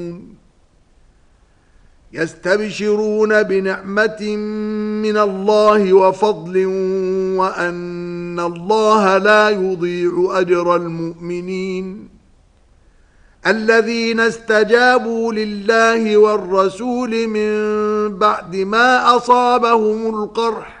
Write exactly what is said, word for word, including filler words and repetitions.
يستبشرون بنعمة من الله وفضل وأن الله لا يضيع أجر المؤمنين الذين استجابوا لله والرسول من بعد ما أصابهم القرح